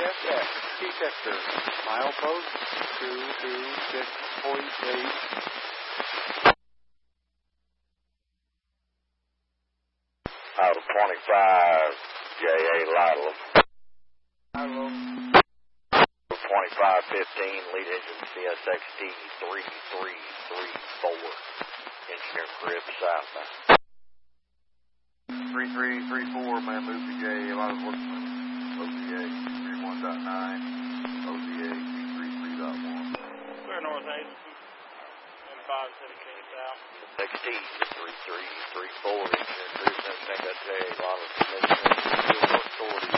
Yes. T-Tester. Milepost 226.8. Out of 25, J.A. Lytle. 2515, lead engine CSXT 3334. Engineer crib southbound. 3334, man, move to J.A. Lytle, Workman. OTA 31.9. OTA 233.1. Clear north 8. 517 south. XT 3334, engineer crib southbound. J.A. Lytle, commissioner, authority.